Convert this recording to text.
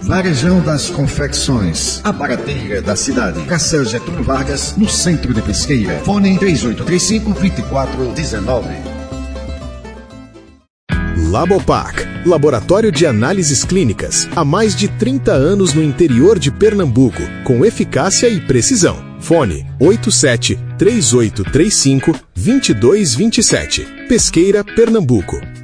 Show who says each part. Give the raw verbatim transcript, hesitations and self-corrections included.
Speaker 1: Varejão das Confecções, a barateira da cidade. Cacel Getúlio Vargas, no centro de Pesqueira. Fone três oito três cinco, dois quatro um nove.
Speaker 2: Labopac, Laboratório de Análises Clínicas, há mais de trinta anos no interior de Pernambuco, com eficácia e precisão. Fone oito sete três oito três cinco dois dois dois sete. Pesqueira, Pernambuco.